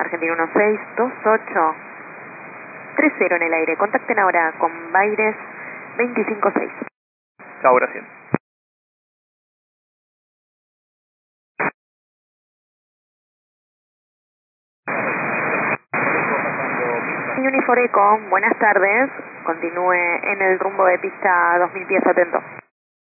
Argentina 162830 en el aire. Contacten ahora con Baires 256. Chao, gracias. Unifor Eco, buenas tardes. Continúe en el rumbo de pista 2000 pies, atento.